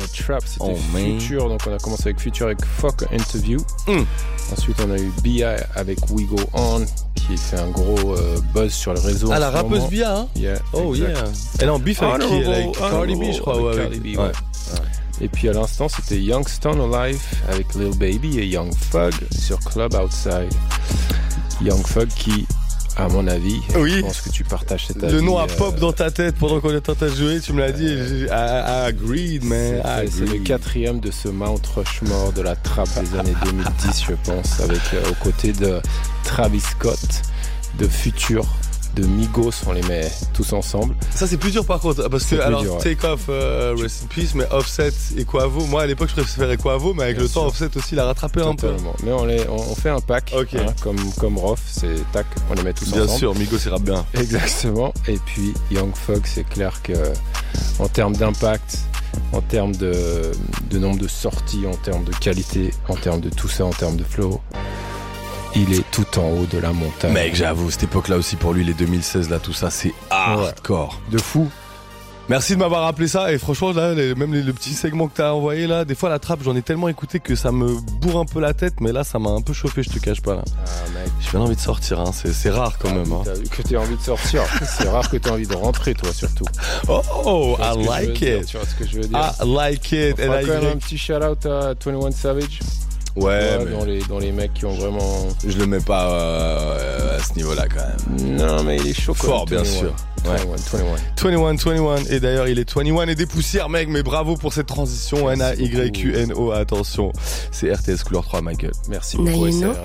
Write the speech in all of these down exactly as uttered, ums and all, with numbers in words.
a Trap, c'était oh, Future, donc on a commencé avec Future avec Fuck Interview. Mm. Ensuite on a eu B I avec We Go On, qui fait un gros euh, buzz sur le réseau. Ah, la rappeuse B I, hein? Yeah, oh exact. Yeah. Elle est en bif avec qui? Avec Cardi B, je crois. Avec ouais, Cardi B, ouais. ouais. Ouais. Et puis à l'instant, c'était Young Stone Alive avec Lil Baby et Young Thug sur Club Outside. Young Thug qui, à mon avis, oui. je pense que tu partages cet avis. Le nom a euh... pop dans ta tête pendant qu'on est en train de jouer, tu me l'as dit. Euh... I, I agreed, man. I agreed. C'est le quatrième de ce Mount Rushmore de la trap des années deux mille dix, je pense, avec euh, aux côtés de Travis Scott, de Future, de Migos, on les met tous ensemble. Ça c'est plus dur par contre, parce que alors dur, ouais. Take Off, uh, Rest in Peace, mais Offset et Quavo, moi à l'époque je préférais Quavo, mais avec Bien le sûr. temps Offset aussi il a rattrapé Totalement. un peu. Mais on, les, on, on fait un pack, okay. hein, comme, comme Rof, c'est tac, on les met tous Bien ensemble. Bien sûr, Migos il rappe bien. Exactement, et puis Young Thug, c'est clair que en termes d'impact, en termes de, de nombre de sorties, en termes de qualité, en termes de tout ça, en termes de flow, il est tout en haut de la montagne. Mec, j'avoue, cette époque-là aussi pour lui, les deux mille seize, là, tout ça, c'est hardcore. Ouais. De fou. Merci de m'avoir rappelé ça. Et franchement, là, les, même les, le petit segment que t'as envoyé là, des fois la trappe, j'en ai tellement écouté que ça me bourre un peu la tête. Mais là, ça m'a un peu chauffé, je te cache pas là. Ah, mec. J'ai bien envie de sortir, hein. C'est, c'est rare quand ah, même. Hein. T'as vu que t'as envie de sortir. C'est rare que t'as envie de rentrer, toi, surtout. Oh, oh I like it. Tu vois ce que je veux dire? I like it. On fera quand même un petit shout-out à twenty-one Savage. Ouais, ouais mais... dans les dans les mecs qui ont vraiment. Je le mets pas euh, à ce niveau-là quand même. Non, mais il est chaud. Fort, bien sûr. Ouais. vingt et un, vingt et un, et d'ailleurs il est vingt et un et des poussières, mec, mais bravo pour cette transition. N A Y Q N O, attention, c'est R T S couleur trois, Michael. Merci beaucoup, S R L.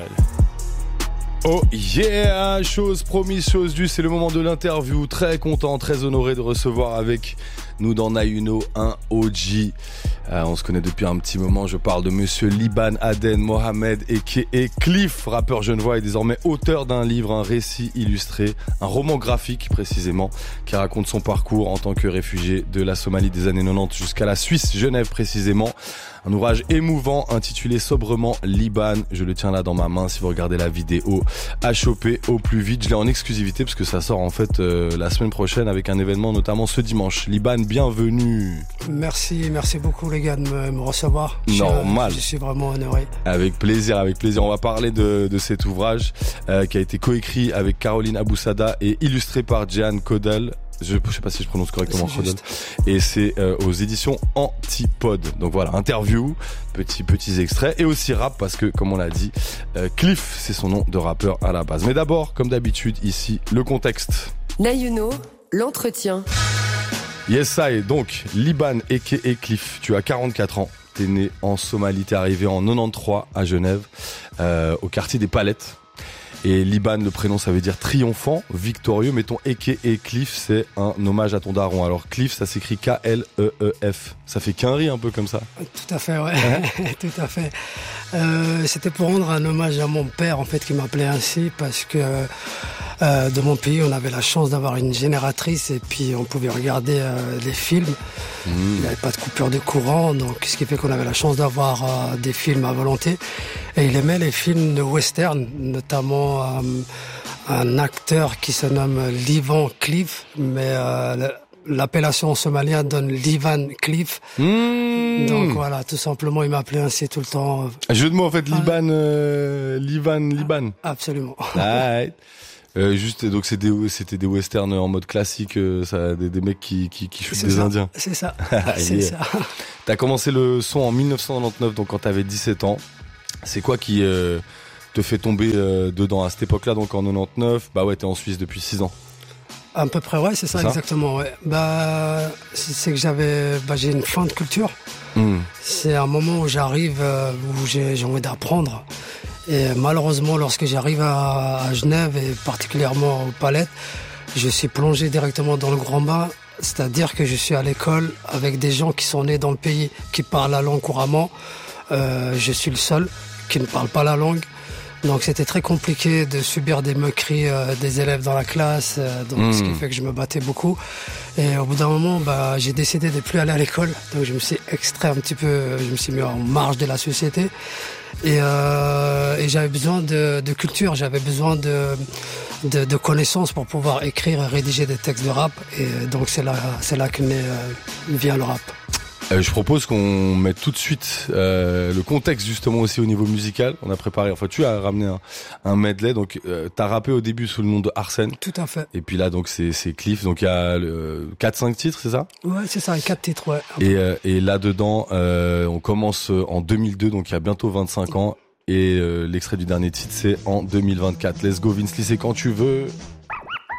Oh yeah, chose promise, chose due, c'est le moment de l'interview. Très content, très honoré de recevoir avec nous dans Nayuno un O G. Euh, on se connaît depuis un petit moment, je parle de monsieur Liban Aden Mohamed aka Cliff, rappeur genevois et désormais auteur d'un livre, un récit illustré, un roman graphique précisément, qui raconte son parcours en tant que réfugié de la Somalie des années quatre-vingt-dix jusqu'à la Suisse, Genève précisément. Un ouvrage émouvant intitulé sobrement Liban. Je le tiens là dans ma main si vous regardez la vidéo. À choper au plus vite. Je l'ai en exclusivité parce que ça sort en fait euh, la semaine prochaine avec un événement notamment ce dimanche. Liban, bienvenue. Merci, merci beaucoup les gars de me, me recevoir. Normal. Je, je suis vraiment honoré. Avec plaisir, avec plaisir. On va parler de, de cet ouvrage euh, qui a été coécrit avec Caroline Aboussada et illustré par Jeanne Caudel. Je, je sais pas si je prononce correctement Caudel. Et c'est euh, aux éditions Antipode. Donc voilà, interview, petits petits extraits et aussi rap parce que comme on l'a dit, euh, Cliff c'est son nom de rappeur à la base. Mais d'abord, comme d'habitude ici, le contexte. Nayuno, l'entretien. Yes, ça est donc Liban aka Cliff. Tu as quarante-quatre ans. T'es né en Somalie. T'es arrivé en quatre-vingt-treize à Genève, euh, au quartier des Palettes. Et Liban, le prénom, ça veut dire triomphant, victorieux, mais ton aka Cliff, c'est un hommage à ton daron. Alors Cliff, ça s'écrit K L E E F. Ça fait qu'un riz un peu comme ça. Tout à fait, ouais. Tout à fait. Euh, c'était pour rendre un hommage à mon père, en fait, qui m'appelait ainsi, parce que euh, de mon pays, on avait la chance d'avoir une génératrice et puis on pouvait regarder euh, les films. Mmh. Il n'y avait pas de coupure de courant, donc ce qui fait qu'on avait la chance d'avoir euh, des films à volonté. Et il aimait les films de western, notamment euh, un acteur qui se nomme Livan Cliff, mais euh, l'appellation en somalien donne Livan Cliff. Mmh. Donc voilà, tout simplement, il m'appelait ainsi tout le temps. Jeu de mots en fait, Liban, euh, Livan, Liban. Absolument. Right. Euh, juste, donc c'était des, c'était des westerns en mode classique, euh, ça, des, des mecs qui, qui, qui shootent des ça, Indiens. C'est ça, c'est yeah. ça. T'as commencé le son en dix-neuf cent quatre-vingt-dix-neuf, donc quand t'avais dix-sept ans. C'est quoi qui euh, te fait tomber euh, dedans à cette époque-là, donc en quatre-vingt-dix-neuf? Bah ouais, t'es en Suisse depuis six ans. À peu près, ouais, c'est ça, c'est ça exactement. Ouais. Bah, c'est, c'est que j'avais, bah, j'ai une fin de culture. Mmh. C'est un moment où j'arrive, euh, où j'ai, j'ai envie d'apprendre. Et malheureusement, lorsque j'arrive à, à Genève et particulièrement aux Palettes, je suis plongé directement dans le grand bain. C'est-à-dire que je suis à l'école avec des gens qui sont nés dans le pays, qui parlent la langue couramment. Euh, je suis le seul qui ne parle pas la langue. Donc c'était très compliqué de subir des moqueries euh, des élèves dans la classe, euh, donc mmh. ce qui fait que je me battais beaucoup. Et au bout d'un moment, bah, j'ai décidé de plus aller à l'école. Donc je me suis extrait un petit peu, je me suis mis en marge de la société. Et, euh, et j'avais besoin de, de culture, j'avais besoin de, de, de connaissances pour pouvoir écrire et rédiger des textes de rap. Et donc c'est là, c'est là que naît, euh, vient le rap. Euh, je propose qu'on mette tout de suite euh, le contexte justement aussi au niveau musical. On a préparé, enfin tu as ramené un, un medley, donc euh, t'as rappé au début sous le nom de Arsène. Tout à fait. Et puis là donc c'est c'est Cliff, donc il y a euh, quatre cinq titres, c'est ça? Ouais, c'est ça, quatre titres, ouais. Et euh, et là dedans, euh, on commence en deux mille deux, donc il y a bientôt vingt-cinq ans. Et euh, l'extrait du dernier titre c'est en deux mille vingt-quatre. Let's go Vince Lee, c'est quand tu veux.